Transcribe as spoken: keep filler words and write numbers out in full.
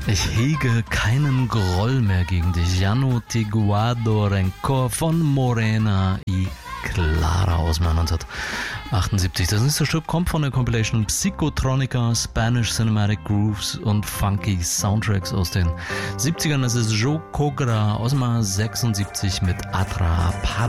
Ich hege keinen Groll mehr gegen dich. Ya no te guardo rencor von Morena y Clara aus neunzehnhundertachtundsiebzig. Das nächste Stück kommt von der Compilation Psychotronica, Spanish Cinematic Grooves und Funky Soundtracks aus den siebzigern. Das ist Joe Cogra aus dem Jahr sechsundsiebzig mit Atrapado.